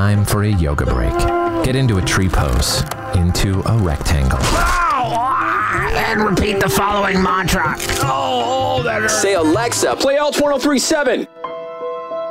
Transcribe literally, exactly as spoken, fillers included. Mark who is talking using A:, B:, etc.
A: time for a yoga break. Get into a tree pose, into a rectangle.
B: And repeat the following mantra. Oh, that hurts.
C: Say, Alexa, play L ten three seven.